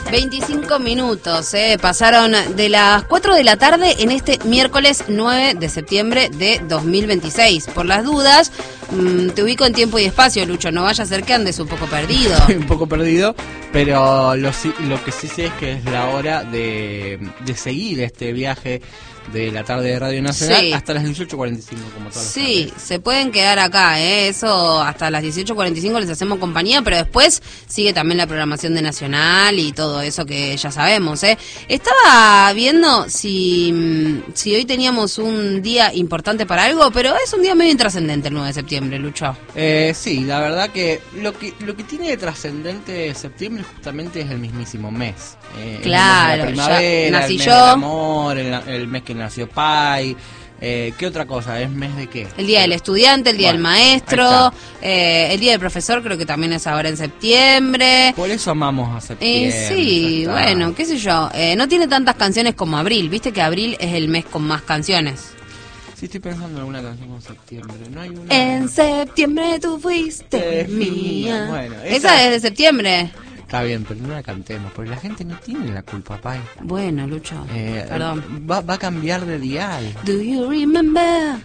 25 minutos, pasaron de las 4 de la tarde en este miércoles 9 de septiembre de 2026. Por las dudas, te ubico en tiempo y espacio, Lucho, no vaya a ser que andes un poco perdido. Estoy un poco perdido, pero lo que sí sé es que es la hora de seguir este viaje de la tarde de Radio Nacional, sí, hasta las 18:45 como todas las tardes. Se pueden quedar acá, eso hasta las 18:45 les hacemos compañía, pero después sigue también la programación de Nacional y todo eso que ya sabemos. Estaba viendo si hoy teníamos un día importante para algo, pero es un día medio intrascendente el 9 de septiembre, Lucho. Sí, la verdad que lo que tiene de trascendente septiembre justamente es el mismísimo mes. Claro, el mes de la primavera, nací el mes yo. del amor, el mes que nació Pai. ¿Qué otra cosa? ¿Es mes de qué? El día del estudiante, el día del maestro, el día del profesor creo que también es ahora en septiembre. Por eso amamos a septiembre. Sí, bueno, qué sé yo. No tiene tantas canciones como abril. Viste que abril es el mes con más canciones. Sí, estoy pensando en alguna canción con septiembre. No hay una. En septiembre tú fuiste mía. Bueno, esa es de septiembre. Está bien, pero no la cantemos, porque la gente no tiene la culpa, Pai. Bueno, Lucho, perdón. Va a cambiar de dial. Do you remember?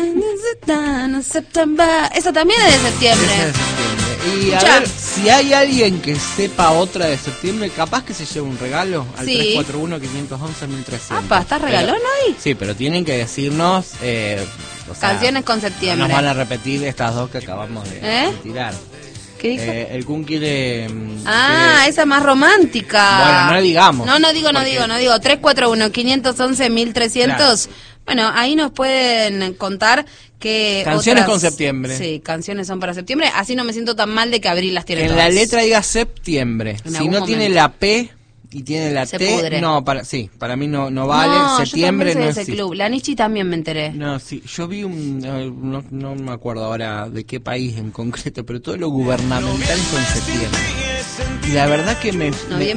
September. Esa también es de septiembre. Esa es de septiembre. Y a ver, si hay alguien que sepa otra de septiembre, capaz que se lleve un regalo al 341-511-1300. Apa, ¿estás regalón hoy? Sí, pero tienen que decirnos... canciones con septiembre. No nos van a repetir estas dos que acabamos de tirar. ¿Qué dijo? El Kun quiere... esa más romántica. Bueno, no le digamos. No digo. 341-511-1300. Claro. Bueno, ahí nos pueden contar que canciones con septiembre. Sí, canciones son para septiembre. Así no me siento tan mal de que abril las tiene en todas. La letra diga septiembre. Si no tiene la P y tiene la se T, pudre. No, para mí no vale. Septiembre yo no existe. Club. La Nichi también me enteré. No, sí, yo vi no me acuerdo ahora de qué país en concreto, pero todo lo gubernamental es en septiembre. Y la verdad que me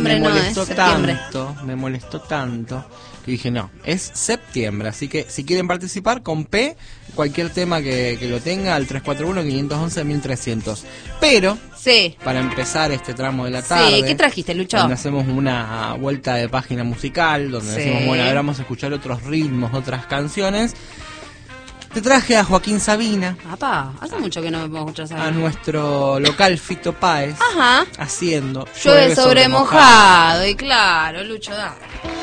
molestó tanto que dije, no, es septiembre, así que si quieren participar con P, cualquier tema que lo tenga, al 341-511-1300. Pero, para empezar este tramo de la tarde... ¿Qué trajiste, Lucho? Donde hacemos una vuelta de página musical, donde decimos, bueno, ahora vamos a escuchar otros ritmos, otras canciones. Te traje a Joaquín Sabina. Hace mucho que no me puedo escuchar Sabina. A nuestro local Fito Páez. Ajá. Haciendo Llueve sobre mojado. Y claro, Lucho, da.